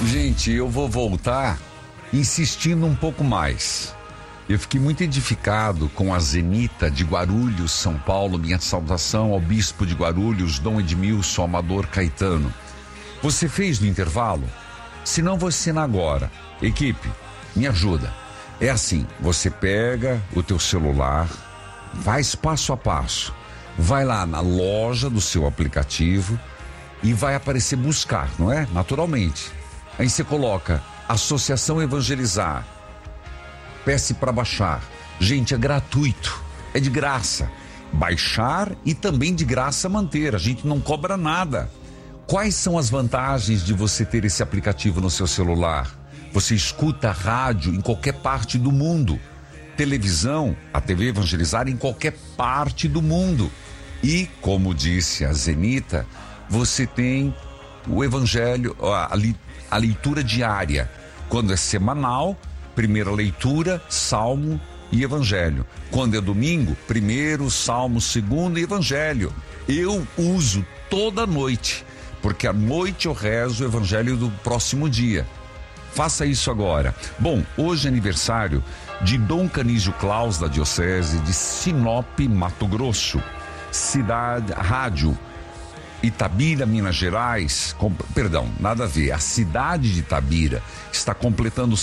Gente, eu vou voltar insistindo um pouco mais. Eu fiquei muito edificado com a Zenita de Guarulhos, São Paulo. Minha saudação ao bispo de Guarulhos, Dom Edmilson Amador Caetano. Você fez no intervalo? Se não, vou ensinar agora. Equipe, me ajuda. É assim, você pega o teu celular, faz passo a passo. Vai lá na loja do seu aplicativo e vai aparecer buscar, não é? Naturalmente. Aí você coloca Associação Evangelizar. Peça para baixar. Gente, é gratuito, é de graça. Baixar e também de graça manter. A gente não cobra nada. Quais são as vantagens de você ter esse aplicativo no seu celular? Você escuta rádio em qualquer parte do mundo. Televisão, a TV Evangelizar em qualquer parte do mundo. E, como disse a Zenita, você tem o Evangelho, a leitura diária. Quando é semanal, primeira leitura, Salmo e Evangelho. Quando é domingo, primeiro, Salmo, segundo e Evangelho. Eu uso toda noite, porque à noite eu rezo o Evangelho do próximo dia. Faça isso agora. Bom, hoje é aniversário de Dom Canísio Claus, da Diocese de Sinop, Mato Grosso. Rádio Itabira, Minas Gerais, nada a ver. A cidade de Itabira está completando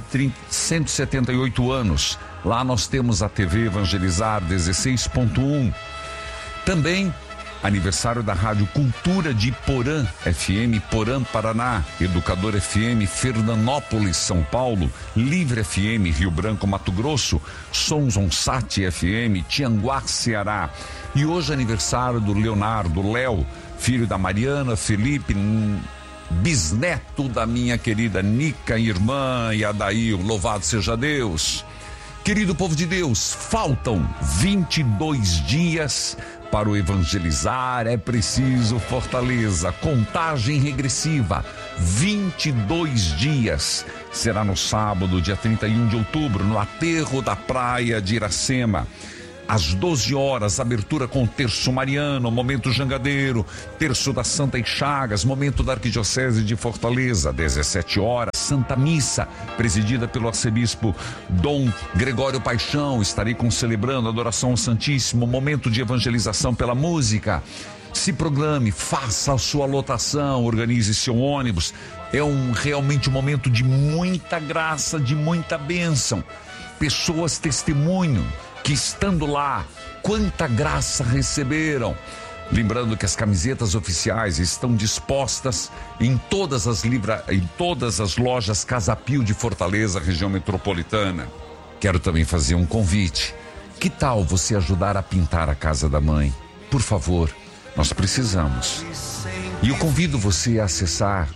178 anos. Lá nós temos a TV Evangelizar 16.1. Também aniversário da Rádio Cultura de Porã FM, Porã, Paraná, Educador FM, Fernandópolis, São Paulo, Livre FM, Rio Branco, Mato Grosso, Sons On Sat FM, Tianguá, Ceará. E hoje aniversário do Leonardo, Léo, filho da Mariana, Felipe, bisneto da minha querida Nica, irmã, e Adair, louvado seja Deus. Querido povo de Deus, faltam 22 dias para o Evangelizar, é preciso fortaleza, contagem regressiva, 22 dias, será no sábado, dia 31 de outubro, no aterro da praia de Iracema. Às 12 horas, abertura com terço mariano, momento jangadeiro, terço da Santa Chagas, momento da Arquidiocese de Fortaleza. 17 horas, Santa Missa, presidida pelo arcebispo Dom Gregório Paixão. Estarei celebrando a adoração ao Santíssimo, momento de evangelização pela música. Se programe, faça a sua lotação, organize seu ônibus. É realmente um momento de muita graça, de muita bênção. Pessoas testemunham que estando lá, quanta graça receberam. Lembrando que as camisetas oficiais estão dispostas em todas as lojas Casa Pio de Fortaleza, região metropolitana. Quero também fazer um convite. Que tal você ajudar a pintar a casa da mãe? Por favor, nós precisamos. E eu convido você a acessar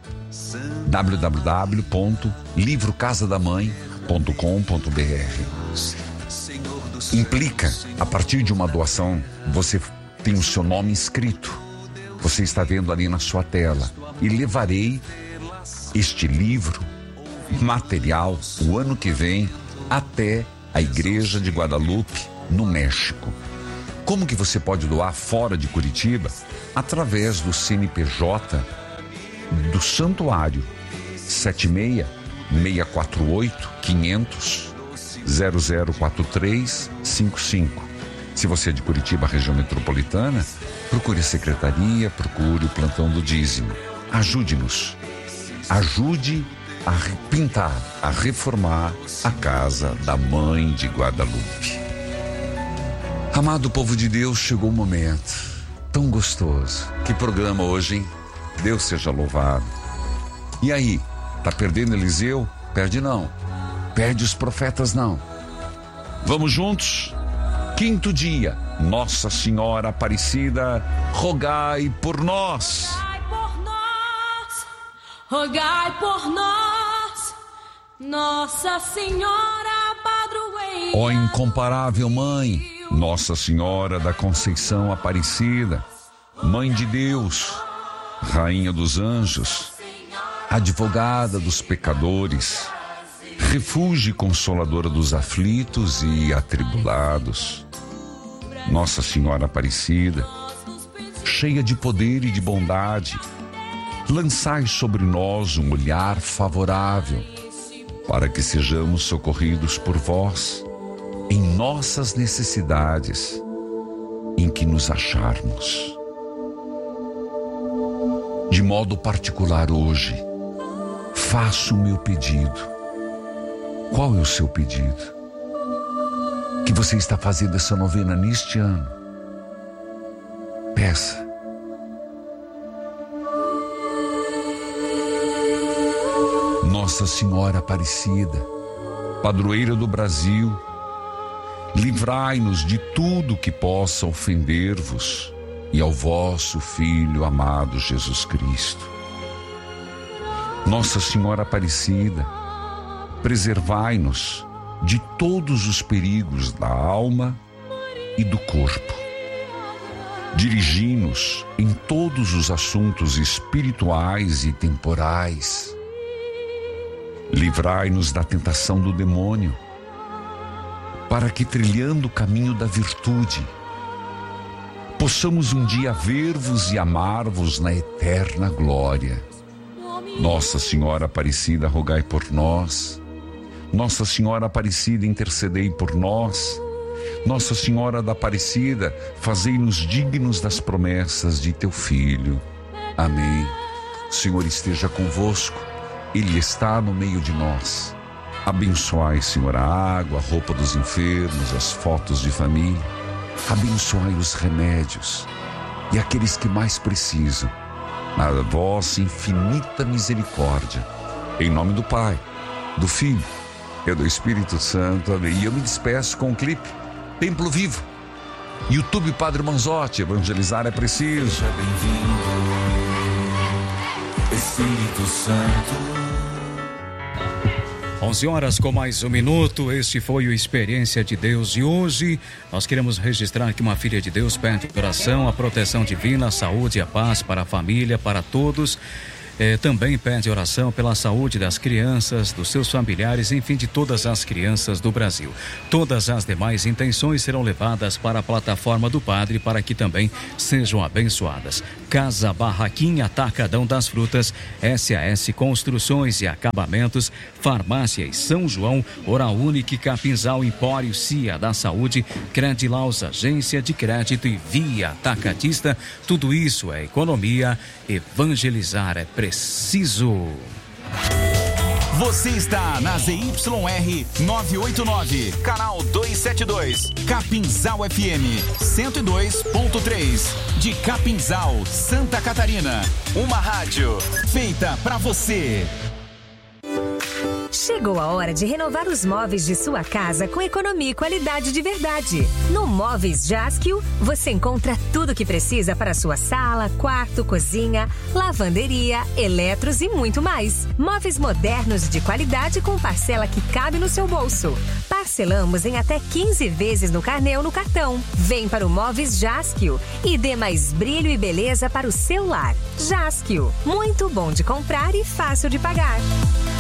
www.livrocasadamãe.com.br. Implica, a partir de uma doação, você tem o seu nome escrito. Você está vendo ali na sua tela. E levarei este livro, material, o ano que vem, até a Igreja de Guadalupe, no México. Como que você pode doar fora de Curitiba? Através do CNPJ do Santuário, 76-648-500. 004355. Se você é de Curitiba, região metropolitana, procure a secretaria, procure o plantão do dízimo. Ajude-nos. Ajude a pintar, a reformar a casa da mãe de Guadalupe. Amado povo de Deus, chegou o momento tão gostoso. Que programa hoje, hein? Deus seja louvado. E aí, tá perdendo Eliseu? Perde não. Perde os profetas não. Vamos juntos? 5º dia, Nossa Senhora Aparecida, rogai por nós. Rogai por nós, rogai por nós, Nossa Senhora Padroeira. Ó incomparável Mãe, Nossa Senhora da Conceição Aparecida, Mãe de Deus, Rainha dos Anjos, advogada dos pecadores, refúgio e consoladora dos aflitos e atribulados. Nossa Senhora Aparecida, cheia de poder e de bondade, lançai sobre nós um olhar favorável, para que sejamos socorridos por vós em nossas necessidades, em que nos acharmos. De modo particular hoje, faço o meu pedido. Qual é o seu pedido? Que você está fazendo essa novena neste ano? Peça. Nossa Senhora Aparecida, padroeira do Brasil, livrai-nos de tudo que possa ofender-vos e ao vosso Filho amado Jesus Cristo. Nossa Senhora Aparecida, preservai-nos de todos os perigos da alma e do corpo. Dirigi-nos em todos os assuntos espirituais e temporais. Livrai-nos da tentação do demônio, para que, trilhando o caminho da virtude, possamos um dia ver-vos e amar-vos na eterna glória. Nossa Senhora Aparecida, rogai por nós. Nossa Senhora Aparecida, intercedei por nós. Nossa Senhora da Aparecida, fazei-nos dignos das promessas de teu Filho. Amém. O Senhor esteja convosco. Ele está no meio de nós. Abençoai, Senhor, a água, a roupa dos enfermos, as fotos de família. Abençoai os remédios e aqueles que mais precisam. Na vossa infinita misericórdia. Em nome do Pai, do Filho e do Espírito Santo. Amém. E eu me despeço com um clipe. Templo Vivo. YouTube Padre Manzotti. Evangelizar é preciso. Seja bem-vindo, Espírito Santo. 11 horas com mais um minuto. Este foi o Experiência de Deus de hoje. Nós queremos registrar que uma filha de Deus pede oração, a proteção divina, a saúde e a paz para a família, para todos. Também pede oração pela saúde das crianças, dos seus familiares, enfim, de todas as crianças do Brasil. Todas as demais intenções serão levadas para a plataforma do Padre para que também sejam abençoadas. Casa Barraquinha, Atacadão das Frutas, SAS Construções e Acabamentos, Farmácias São João, Oral Unique, Capinzal, Empório, CIA da Saúde, Credilaus, Agência de Crédito e Via Atacadista. Tudo isso é economia. Evangelizar é preciso. Você está na ZYR 989, canal 272, Capinzal FM 102.3, de Capinzal, Santa Catarina. Uma rádio feita pra você. Chegou a hora de renovar os móveis de sua casa com economia e qualidade de verdade. No Móveis Jaskio, você encontra tudo o que precisa para sua sala, quarto, cozinha, lavanderia, eletros e muito mais. Móveis modernos de qualidade com parcela que cabe no seu bolso. Parcelamos em até 15 vezes no carnê ou no cartão. Vem para o Móveis Jaskio e dê mais brilho e beleza para o seu lar. Jaskio, muito bom de comprar e fácil de pagar.